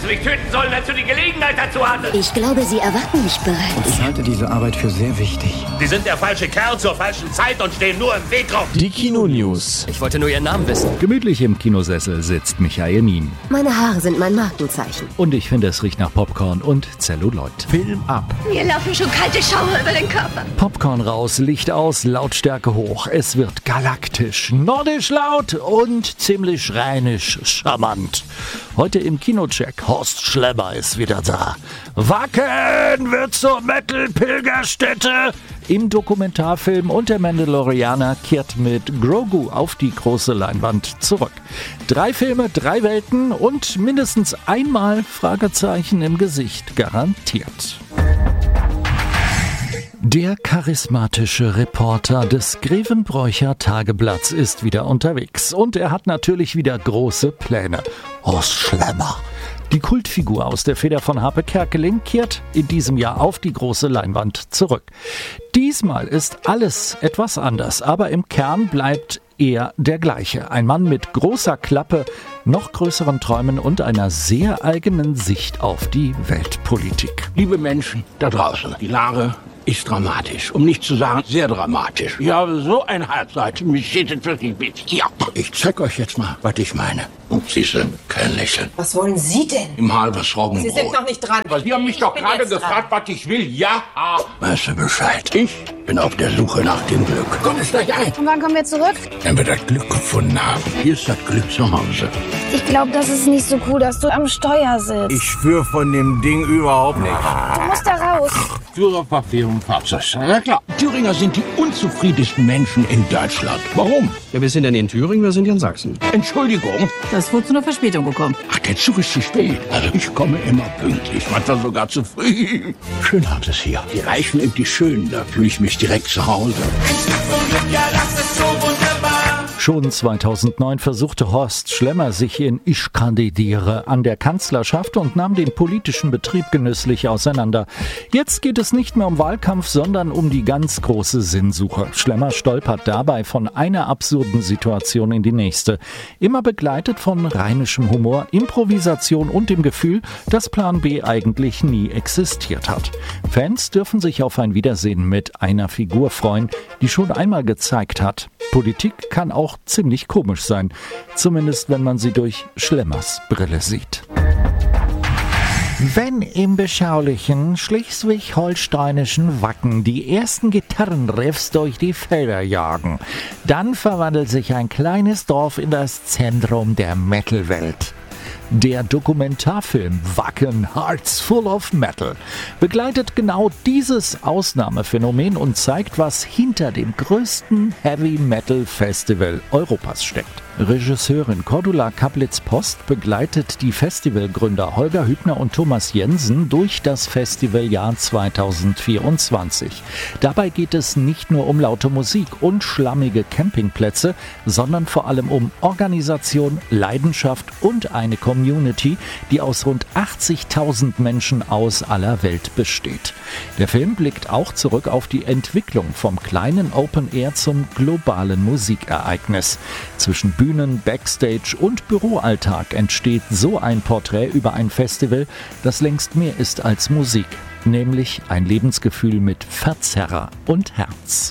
du mich töten sollen, als du die Gelegenheit dazu hattest. Ich glaube, Sie erwarten mich bereits. Und ich halte diese Arbeit für sehr wichtig. Sie sind der falsche Kerl zur falschen Zeit und stehen nur im Weg rum. Die Kino-News. Ich wollte nur Ihren Namen wissen. Gemütlich im Kinosessel sitzt Michael Mien. Meine Haare sind mein Markenzeichen. Und ich finde, es riecht nach Popcorn und Zelluloid. Film ab. Mir laufen schon kalte Schauer über den Körper. Popcorn raus, Licht aus, Lautstärke hoch. Es wird galaktisch, nordisch laut und ziemlich rheinisch charmant. Heute im Kinocheck. Horst Schlemmer ist wieder da. Wacken wird zur Metal-Pilgerstätte. Im Dokumentarfilm und der Mandalorianer kehrt mit Grogu auf die große Leinwand zurück. 3 Filme, 3 Welten und mindestens einmal Fragezeichen im Gesicht garantiert. Der charismatische Reporter des Grevenbroicher Tageblatts ist wieder unterwegs und er hat natürlich wieder große Pläne. Horst Schlemmer. Die Kultfigur aus der Feder von Harpe Kerkeling kehrt in diesem Jahr auf die große Leinwand zurück. Diesmal ist alles etwas anders, aber im Kern bleibt er der gleiche. Ein Mann mit großer Klappe, noch größeren Träumen und einer sehr eigenen Sicht auf die Weltpolitik. Liebe Menschen da draußen, die Lage ist dramatisch, um nicht zu sagen sehr dramatisch. Ich habe so ein Halbseite, mich steht es wirklich mit. Ja, ich zeig euch jetzt mal, was ich meine. Und siehste, kein Lächeln. Was wollen Sie denn? Im halbes Roggenbrot. Sie sind noch nicht dran. Aber Sie haben mich doch gerade gefragt, was ich will. Ja, weißt du Bescheid? Ich bin auf der Suche nach dem Glück. Komm, steig ein. Und wann kommen wir zurück? Wenn wir das Glück gefunden haben. Hier ist das Glück zu Hause. Ich glaube, das ist nicht so cool, dass du am Steuer sitzt. Ich spüre von dem Ding überhaupt nichts. Du musst da raus. Führerpapier und Fahrzeug. Na klar. Thüringer sind die unzufriedensten Menschen in Deutschland. Warum? Ja, wir sind ja nicht in Thüringen, wir sind ja in Sachsen. Entschuldigung. Das ist wohl zu einer Verspätung gekommen. Ach, der Zug ist zu spät. Also ich komme immer pünktlich, manchmal sogar zu früh. Schön haben Sie es hier. Die Reichen und die Schönen, da fühle ich mich direkt zu Hause. Schon 2009 versuchte Horst Schlemmer sich in Ich kandidiere an der Kanzlerschaft und nahm den politischen Betrieb genüsslich auseinander. Jetzt geht es nicht mehr um Wahlkampf, sondern um die ganz große Sinnsuche. Schlemmer stolpert dabei von einer absurden Situation in die nächste. Immer begleitet von rheinischem Humor, Improvisation und dem Gefühl, dass Plan B eigentlich nie existiert hat. Fans dürfen sich auf ein Wiedersehen mit einer Figur freuen, die schon einmal gezeigt hat: Politik kann auch ziemlich komisch sein, zumindest wenn man sie durch Schlemmers Brille sieht. Wenn im beschaulichen schleswig-holsteinischen Wacken die ersten Gitarrenriffs durch die Felder jagen, dann verwandelt sich ein kleines Dorf in das Zentrum der Metal-Welt. Der Dokumentarfilm Wacken Hearts Full of Metal begleitet genau dieses Ausnahmephänomen und zeigt, was hinter dem größten Heavy-Metal-Festival Europas steckt. Regisseurin Cordula Kaplitz-Post begleitet die Festivalgründer Holger Hübner und Thomas Jensen durch das Festivaljahr 2024. Dabei geht es nicht nur um laute Musik und schlammige Campingplätze, sondern vor allem um Organisation, Leidenschaft und eine Community, die aus rund 80.000 Menschen aus aller Welt besteht. Der Film blickt auch zurück auf die Entwicklung vom kleinen Open Air zum globalen Musikereignis. Zwischen Bühnen, Backstage und Büroalltag entsteht so ein Porträt über ein Festival, das längst mehr ist als Musik, nämlich ein Lebensgefühl mit Verzerrer und Herz.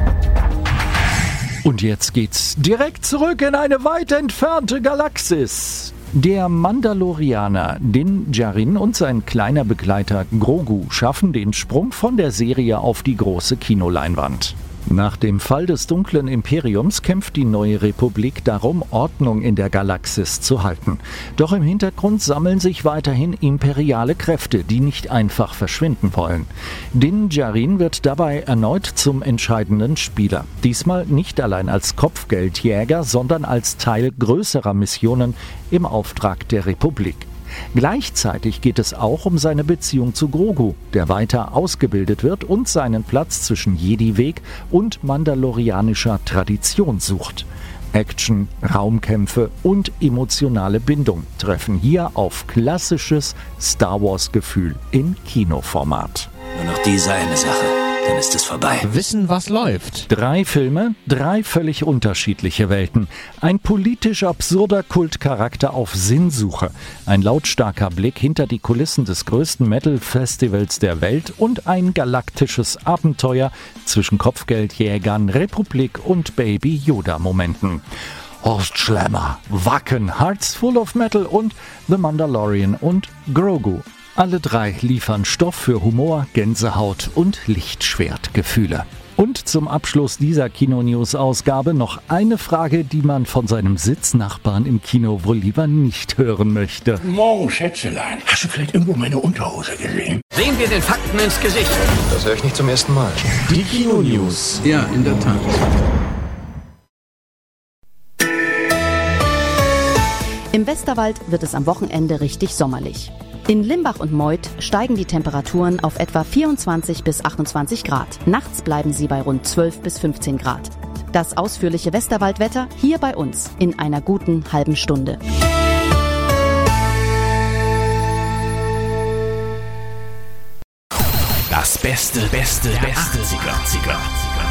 Und jetzt geht's direkt zurück in eine weit entfernte Galaxis. Der Mandalorianer Din Djarin und sein kleiner Begleiter Grogu schaffen den Sprung von der Serie auf die große Kinoleinwand. Nach dem Fall des dunklen Imperiums kämpft die neue Republik darum, Ordnung in der Galaxis zu halten. Doch im Hintergrund sammeln sich weiterhin imperiale Kräfte, die nicht einfach verschwinden wollen. Din Djarin wird dabei erneut zum entscheidenden Spieler. Diesmal nicht allein als Kopfgeldjäger, sondern als Teil größerer Missionen im Auftrag der Republik. Gleichzeitig geht es auch um seine Beziehung zu Grogu, der weiter ausgebildet wird und seinen Platz zwischen Jedi-Weg und mandalorianischer Tradition sucht. Action, Raumkämpfe und emotionale Bindung treffen hier auf klassisches Star Wars-Gefühl im Kinoformat. Nur noch diese eine Sache. dann ist es vorbei. Wissen, was läuft. 3 Filme, 3 völlig unterschiedliche Welten. Ein politisch absurder Kultcharakter auf Sinnsuche. Ein lautstarker Blick hinter die Kulissen des größten Metal-Festivals der Welt und ein galaktisches Abenteuer zwischen Kopfgeldjägern, Republik und Baby-Yoda-Momenten. Horst Schlemmer, Wacken, Hearts Full of Metal und The Mandalorian und Grogu. Alle 3 liefern Stoff für Humor, Gänsehaut und Lichtschwertgefühle. Und zum Abschluss dieser Kino-News-Ausgabe noch eine Frage, die man von seinem Sitznachbarn im Kino wohl lieber nicht hören möchte. Morgen, Schätzelein. Hast du vielleicht irgendwo meine Unterhose gesehen? Sehen wir den Fakten ins Gesicht. Das höre ich nicht zum ersten Mal. Die Kino-News. Ja, in der Tat. Im Westerwald wird es am Wochenende richtig sommerlich. In Limbach und Meuth steigen die Temperaturen auf etwa 24 bis 28 Grad. Nachts bleiben sie bei rund 12 bis 15 Grad. Das ausführliche Westerwaldwetter hier bei uns in einer guten halben Stunde. Das Beste der 80er.